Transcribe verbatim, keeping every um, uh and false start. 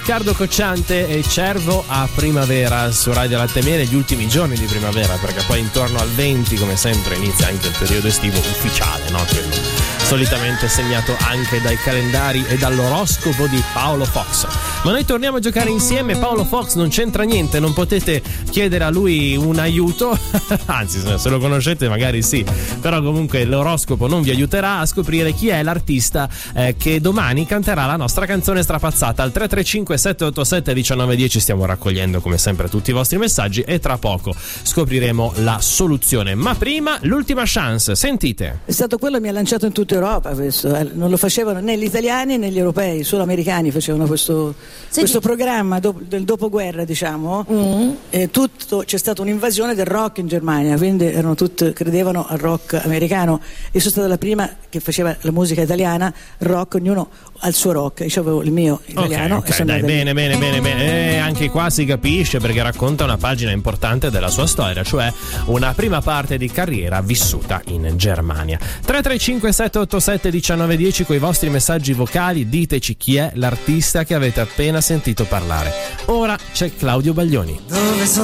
Riccardo Cocciante e Cervo a Primavera su Radio Latte Miele, gli ultimi giorni di primavera, perché poi intorno al venti, come sempre, inizia anche il periodo estivo ufficiale, no? Quello solitamente segnato anche dai calendari e dall'oroscopo di Paolo Fox. Ma noi torniamo a giocare insieme. Paolo Fox non c'entra niente, non potete chiedere a lui un aiuto, anzi se lo conoscete magari sì, però comunque l'oroscopo non vi aiuterà a scoprire chi è l'artista eh, che domani canterà la nostra canzone strapazzata. Al tre tre cinque sette otto sette uno nove uno zero stiamo raccogliendo come sempre tutti i vostri messaggi e tra poco scopriremo la soluzione. Ma prima l'ultima chance, sentite. È stato quello che mi ha lanciato in tutta Europa questo, eh. Non lo facevano né gli italiani né gli europei, solo americani facevano questo, questo programma do, del dopoguerra, diciamo. Mm. E tutto, c'è stata un'invasione del rock in Germania, quindi erano tutti, credevano al rock americano. Io sono stata la prima che faceva la musica italiana, rock, ognuno al suo rock. Io avevo il mio italiano. Ok, okay, dai, bene, bene, bene, bene. E anche qua si capisce perché racconta una pagina importante della sua storia, cioè una prima parte di carriera vissuta in Germania. tre tre cinque sette otto sette uno nove uno zero con i vostri messaggi vocali, diteci chi è l'artista che avete appena sentito parlare. Ora c'è Claudio Baglioni. Dove sono